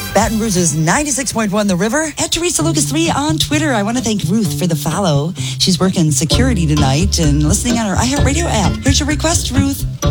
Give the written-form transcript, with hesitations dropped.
Baton Rouge's 96.1 The River. At Teresa Lucas 3 on Twitter. I want to thank Ruth for the follow. She's working security tonight and listening on her iHeartRadio app. Here's your request, Ruth.